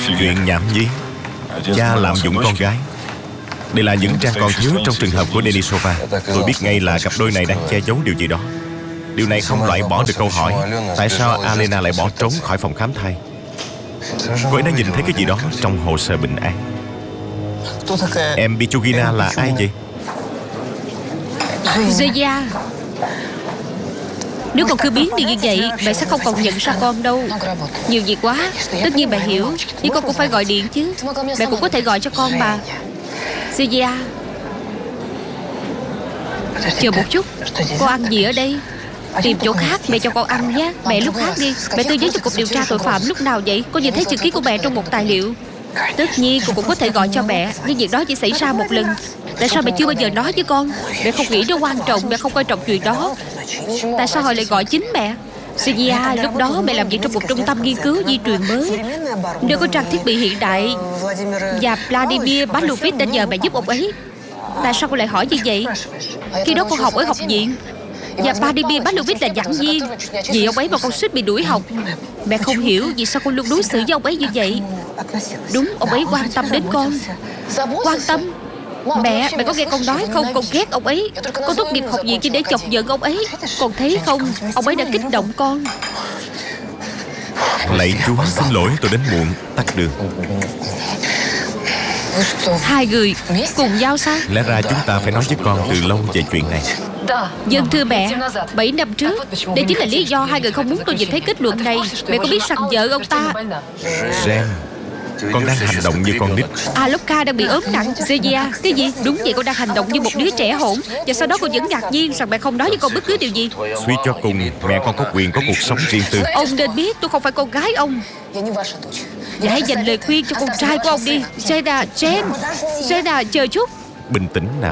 Chuyện nhảm nhí, cha lạm dụng con gái. Đây là những trang còn thiếu trong trường hợp của Denisova. Tôi biết ngay là cặp đôi này đang che giấu điều gì đó. Điều này không loại bỏ được câu hỏi tại sao Alena lại bỏ trốn khỏi phòng khám thai. Cô ấy đã nhìn thấy cái gì đó trong hồ sơ bệnh án. Em Pichugina là ai vậy? Zeya, nếu con cứ biến đi như vậy, mẹ sẽ không còn nhận ra con đâu. Nhiều việc quá. Tất nhiên mẹ hiểu, nhưng con cũng phải gọi điện chứ. Mẹ cũng có thể gọi cho con mà. Zeya, chờ một chút. Con ăn gì ở đây? Tìm chỗ khác mẹ cho con ăn nhé. Mẹ lúc khác đi. Mẹ tư vấn cho cục điều tra tội phạm lúc nào vậy? Con nhìn thấy chữ ký của mẹ trong một tài liệu. Tất nhiên con cũng có thể gọi cho mẹ, nhưng việc đó chỉ xảy ra một lần. Tại sao mẹ chưa bao giờ nói với con? Mẹ không nghĩ nó quan trọng, mẹ không quan trọng chuyện đó. Tại sao họ lại gọi chính mẹ? Zeya, lúc đó mẹ làm việc trong một trung tâm nghiên cứu di truyền mới, nơi có trang thiết bị hiện đại. Và Vladimir Pavlovich đã nhờ mẹ giúp ông ấy. Tại sao con lại hỏi như vậy? Khi đó con học ở học viện, và Vladimir Pavlovich là giảng viên. Vì ông ấy mà con suýt bị đuổi học. Mẹ không hiểu vì sao con luôn đối xử với ông ấy như vậy. Đúng, ông ấy quan tâm đến con. Quan tâm? Mẹ có nghe con nói không? Con ghét ông ấy. Con tốt nghiệp học viện chỉ để chọc giận ông ấy. Con thấy không? Ông ấy đã kích động con. Lạy Chúa, xin lỗi tôi đến muộn, tắt đường. Hai người cùng nhau sao? Lẽ ra chúng ta phải nói với con từ lâu về chuyện này. Vâng thưa mẹ, 7 năm trước. Đây chính là lý do hai người không muốn tôi nhìn thấy kết luận này. Mẹ có biết rằng vợ ông ta... Ren, con đang hành động như con nít. Aloka đang bị ốm nặng. Zeya, cái gì? Đúng vậy, con đang hành động như một đứa trẻ hỗn. Và sau đó con vẫn ngạc nhiên rằng mẹ không nói với con bất cứ điều gì. Suy cho cùng, mẹ con có quyền có cuộc sống riêng tư. Ông nên biết tôi không phải con gái ông. Và hãy dành lời khuyên cho con trai của ông đi. Zena, chờ chút. Bình tĩnh nào.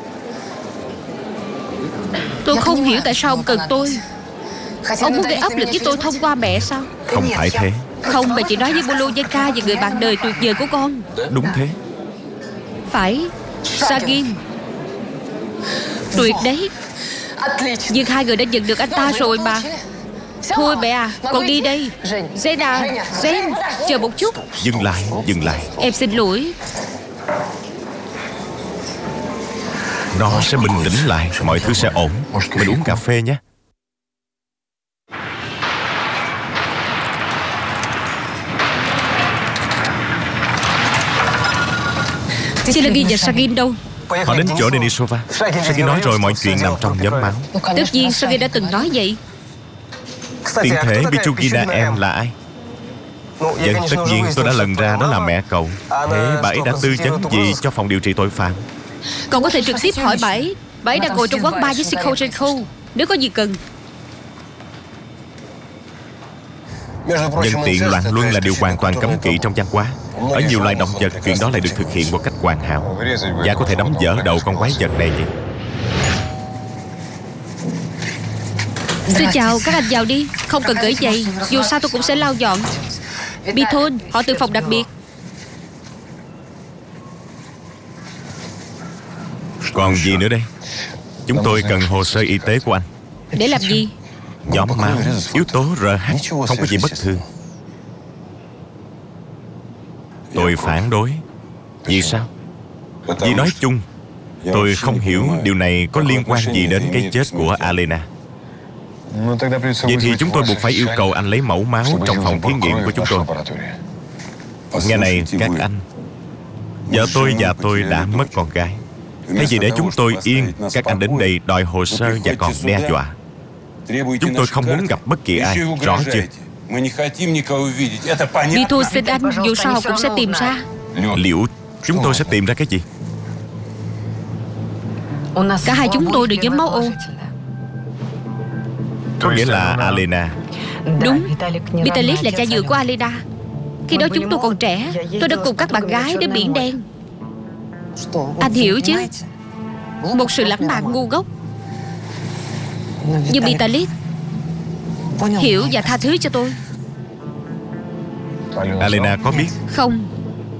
Tôi không hiểu tại sao ông cần tôi. Ông muốn gây áp lực với tôi thông qua mẹ sao? Không phải thế. Không, mẹ chỉ nói với Boloyeka về người bạn đời tuyệt vời của con. Đúng thế. Phải, Sagin. Tuyệt đấy. Nhưng hai người đã nhận được anh ta rồi mà. Thôi mẹ à, con đi đây. Zena, Zen, chờ một chút. Dừng lại. Em xin lỗi. Nó sẽ bình tĩnh lại, mọi thứ sẽ ổn. Mình uống cà phê nhé. Silagi và Sagin đâu? Họ đến chỗ Denisova. Sagin nói rồi mọi chuyện nằm trong nhóm máu. Tất nhiên Sagin đã từng nói vậy. Tiện thể Pichugina em là ai? Vâng, tất nhiên tôi đã lần ra đó là mẹ cậu. Thế bà ấy đã tư vấn gì cho phòng điều trị tội phạm? Cậu có thể trực tiếp hỏi bà ấy. Bà ấy đang ngồi trong quán bar với Sikhojenko. Nếu có gì cần. Nhân tiện loạn luân là điều hoàn toàn cấm kỵ trong văn hóa. Ở nhiều loài động vật, chuyện đó lại được thực hiện một cách hoàn hảo. Và có thể đấm vỡ đầu con quái vật này vậy. Xin chào, các anh vào đi. Không cần cởi giày, dù sao tôi cũng sẽ lau dọn. Bithôn, họ từ phòng đặc biệt. Còn gì nữa đây? Chúng tôi cần hồ sơ y tế của anh. Để làm gì? Nhóm máu, yếu tố RH, không có gì bất thường. Tôi phản đối. Vì sao? Vì nói chung, tôi không hiểu điều này có liên quan gì đến cái chết của Alena. Vậy thì chúng tôi buộc phải yêu cầu anh lấy mẫu máu trong phòng thí nghiệm của chúng tôi. Nghe này các anh, vợ tôi và tôi đã mất con gái. Thay vì để chúng tôi yên, các anh đến đây đòi hồ sơ và còn đe dọa. Chúng tôi không muốn gặp bất kỳ ai, rõ chưa? Bithôn xin anh, dù sao họ cũng sẽ tìm ra. Liệu chúng tôi sẽ tìm ra cái gì? Cả hai chúng tôi đều nhóm máu O. Có nghĩa là Alena. Đúng, Vitalis là cha dượng của Alena. Khi đó chúng tôi còn trẻ, tôi đã cùng các bạn gái đến Biển Đen. Anh hiểu chứ? Một sự lãng mạn ngu ngốc. Nhưng Vitalis hiểu và tha thứ cho tôi. Alena có biết? Không.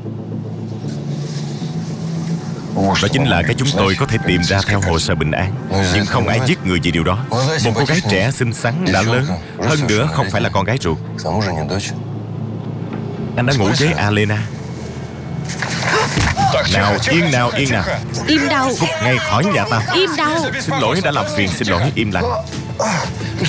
Đó chính là cái chúng tôi có thể tìm ra theo hồ sơ bệnh án. Nhưng không ai giết người vì điều đó. Một cô gái trẻ xinh xắn đã lớn, hơn nữa không phải là con gái ruột. anh đã ngủ với Alena. Nào, yên nào, yên nào. Im đâu. Cút ngay khỏi nhà tao. Im đâu. Xin lỗi đã làm phiền, xin lỗi, im lặng.